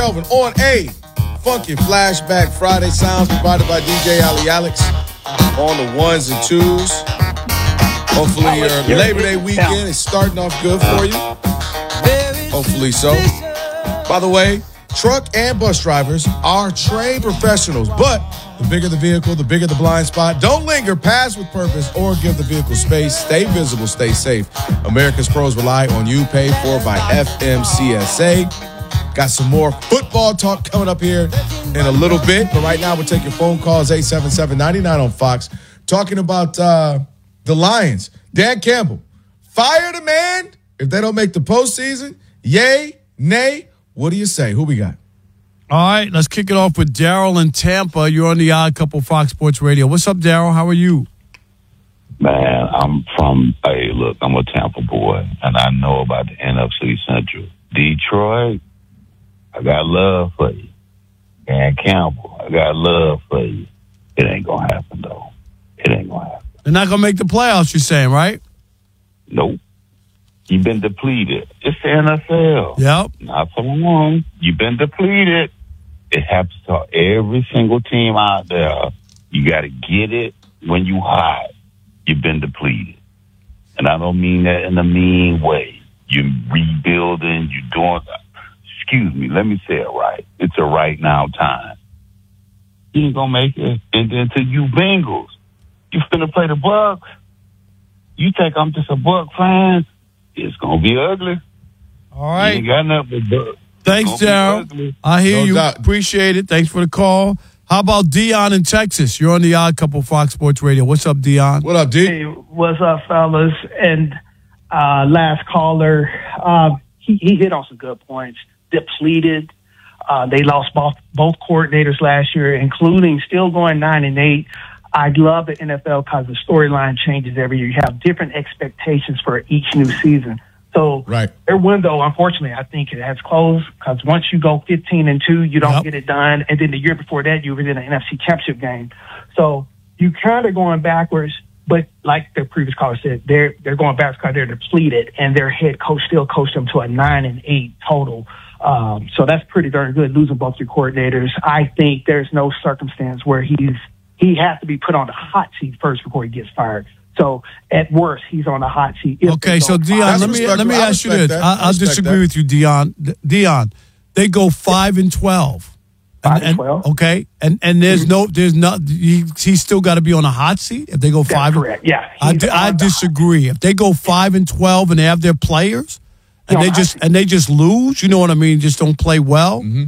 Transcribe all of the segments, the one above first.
Kelvin on a funky flashback Friday sounds provided by DJ Ali Alex on the ones and twos. Hopefully your Labor Day weekend is starting off good for you. Hopefully so. By the way, truck and bus drivers are trained professionals, but the bigger the vehicle, the bigger the blind spot. Don't linger, pass with purpose, or give the vehicle space. Stay visible, stay safe. America's pros rely on you, paid for by FMCSA. Got some more football talk coming up here in a little bit, but right now we'll take your phone calls, 877-99 on Fox, talking about the Lions. Dan Campbell, fire the man if they don't make the postseason. Yay, nay, what do you say? Who we got? All right, let's kick it off with Daryl in Tampa. You're on the Odd Couple Fox Sports Radio. What's up, Daryl? How are you? Man, I'm a Tampa boy, and I know about the NFC Central. Detroit, I got love for you. Dan Campbell, I got love for you. It ain't going to happen, though. It ain't going to happen. They're not going to make the playoffs, you're saying, right? Nope. You've been depleted. It's the NFL. Yep. Not for long. You've been depleted. It happens to every single team out there. You got to get it when you hot. You've been depleted. And I don't mean that in a mean way. You're rebuilding. You're doing... Excuse me, let me say it right. It's a right now time. You ain't gonna make it. And then to you Bengals, you finna play the Bucks. You think I'm just a Buck fan? It's gonna be ugly. All right. You ain't got nothing but Bucks. Thanks, Daryl. I hear you. Appreciate it. Thanks for the call. How about Dion in Texas? You're on the Odd Couple Fox Sports Radio. What's up, Dion? What up, D? Hey, what's up, fellas? And last caller, he hit on some good points. Depleted. They lost both coordinators last year, including still going 9-8. I love the NFL because the storyline changes every year. You have different expectations for each new season. So their window, unfortunately, I think it has closed because once you go 15-2, you don't get it done. And then the year before that, you were in an NFC Championship game. So you kind of going backwards. But like the previous caller said, they're going backwards because they're depleted, and their head coach still coached them to a 9-8 total. So that's pretty darn good, losing both your coordinators. I think there's no circumstance where he has to be put on the hot seat first before he gets fired. So at worst, he's on the hot seat. Okay, so Dion, let me ask you this. I'll disagree with you, Dion. Dion, they go 5-12. 5-12. Okay, and there's he's still got to be on a hot seat if they go 5. That's correct. Yeah, I disagree. If they go 5-12 and they have their players. And they just lose, you know what I mean? Just don't play well. Mm-hmm.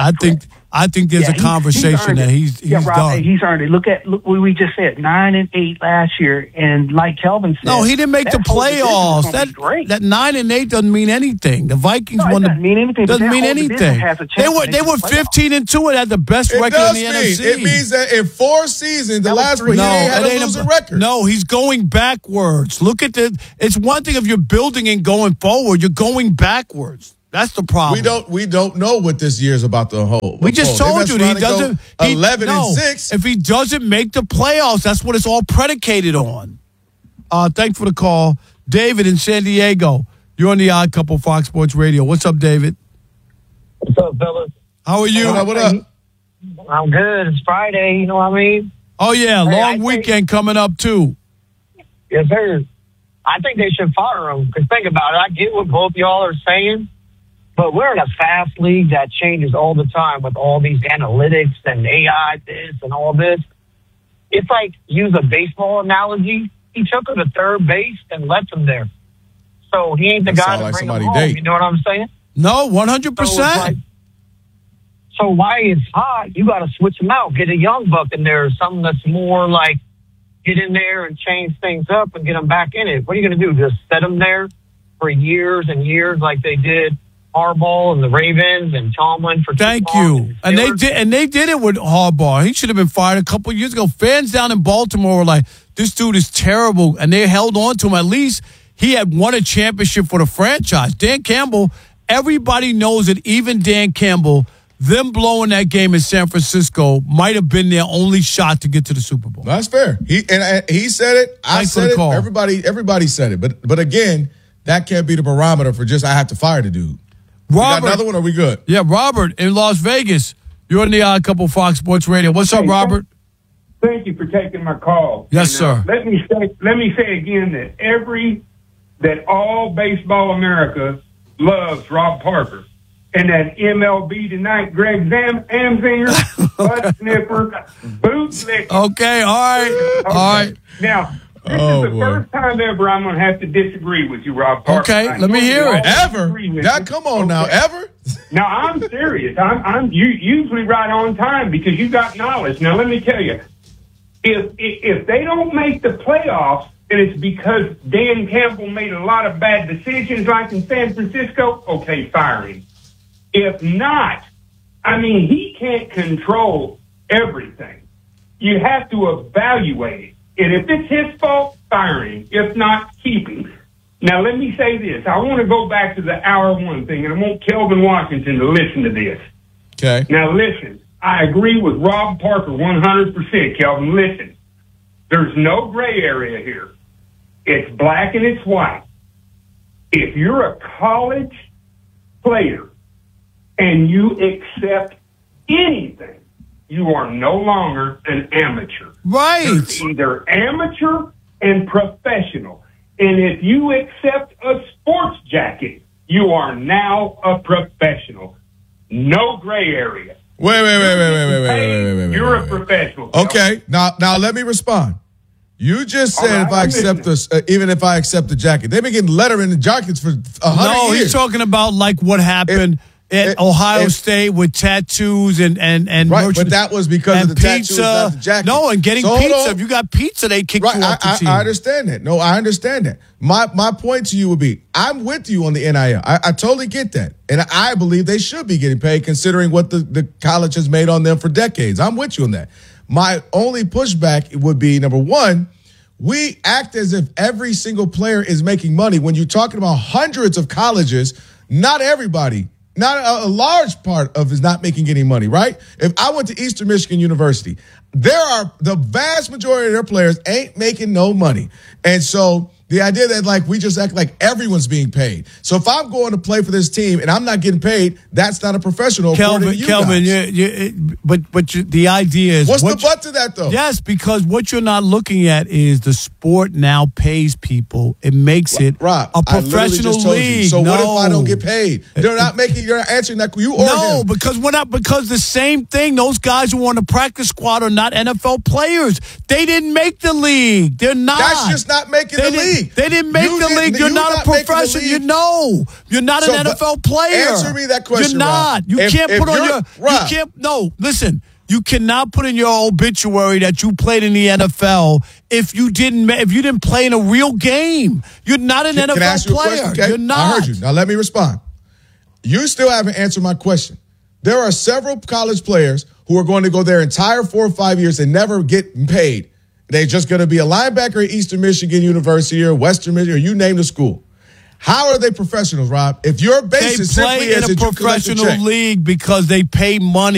I think there's a conversation that he's done. He's earned it. Look what we just said, 9-8 last year, and like Kelvin said, no, he didn't make the playoffs. That 9-8 doesn't mean anything. The Vikings won. Doesn't mean anything. Doesn't mean anything. They were 15-2 and had the best record in the NFC. It means that in 4 seasons, the last 3 years, he had a losing record. No, he's going backwards. Look at it's one thing if you're building and going forward. You're going backwards. That's the problem. We don't know what this year's about to hold. We just told you he doesn't 11-6. If he doesn't make the playoffs, that's what it's all predicated on. Thanks for the call, David in San Diego. You're on the Odd Couple Fox Sports Radio. What's up, David? What's up, fellas? How are you? What up? I'm good. It's Friday. You know what I mean? Oh yeah, long weekend coming up too. Yes, sir. I think they should fire him because think about it. I get what both y'all are saying. But we're in a fast league that changes all the time with all these analytics and AI this and all this. It's like, use a baseball analogy. He took him to third base and left him there. So he ain't the guy to bring him home. You know what I'm saying? No, 100%. So why it's hot, you got to switch him out. Get a young buck in there, something that's more like get in there and change things up and get him back in it. What are you going to do? Just set him there for years and years like they did Harbaugh and the Ravens and Tomlin for Thank you. And they did it with Harbaugh. He should have been fired a couple of years ago. Fans down in Baltimore were like, this dude is terrible. And they held on to him. At least he had won a championship for the franchise. Dan Campbell, everybody knows that even Dan Campbell, them blowing that game in San Francisco might have been their only shot to get to the Super Bowl. That's fair. He said it. I said it. Everybody said it. But again, that can't be the barometer for just I have to fire the dude. We got Robert. another one, or we good? Yeah, Robert in Las Vegas. You're on the Odd Couple Fox Sports Radio. What's up, Robert? Thank you for taking my call. Yes, sir. Let me say again that all baseball America loves Rob Parker. And that MLB Tonight, Greg Amsinger, butt sniffer, boot licker. Okay, all right. Now, this is the first time ever I'm going to have to disagree with you, Rob Parker. Okay, let me hear it. Ever? That, come on now, ever? Now, I'm serious. I'm usually right on time because you got knowledge. Now, let me tell you, if they don't make the playoffs, and it's because Dan Campbell made a lot of bad decisions like in San Francisco, okay, fire him. If not, he can't control everything. You have to evaluate it. And if it's his fault, fire him. If not, keep him. Now, let me say this. I want to go back to the hour one thing, and I want Kelvin Washington to listen to this. Okay. Now, listen. I agree with Rob Parker 100%, Kelvin. Listen. There's no gray area here. It's black and it's white. If you're a college player and you accept anything, you are no longer an amateur. Right. There's either amateur and professional. And if you accept a sports jacket, you are now a professional. No gray area. Wait. You're a professional. Okay, now let me respond. You just said right, if I accept this, even if I accept the jacket, they've been getting lettering and jackets for 100 No, years. he's talking about like what happened at Ohio State with tattoos and right, but that was because of the tattoos, not the jacket. No, and getting So, pizza. If you got pizza, they kick you off the team. I understand that. No, I understand that. My point to you would be, I'm with you on the NIL. I totally get that. And I believe they should be getting paid considering what the college has made on them for decades. I'm with you on that. My only pushback would be, number one, we act as if every single player is making money. When you're talking about hundreds of colleges, not everybody, not a large part of is not making any money, right? If I went to Eastern Michigan University, the vast majority of their players ain't making no money. And so the idea that we just act like everyone's being paid. So if I'm going to play for this team and I'm not getting paid, that's not a professional. Kelvin, the idea is what's the but to that though? Yes, because what you're not looking at is the sport now pays people. It makes it Rob, a professional league. So no. what if I don't get paid? You're not answering that. You or him. because the same thing. Those guys who are on the practice squad are not NFL players. They didn't make the league. They're not. That's just not making the league. They didn't make the league. You're not a professional. You're not an NFL player. Answer me that question. You're not. You can't put on your. You can't. No, listen. You cannot put in your obituary that you played in the NFL if you didn't play in a real game. You're not an NFL can I ask you a player. question? Okay? You're not. I heard you. Now let me respond. You still haven't answered my question. There are several college players who are going to go their entire 4 or 5 years and never get paid. They're just going to be a linebacker at Eastern Michigan University or Western Michigan, or you name the school. How are they professionals, Rob? If your basis they play simply is in a that you collect a check. professional league because they pay money.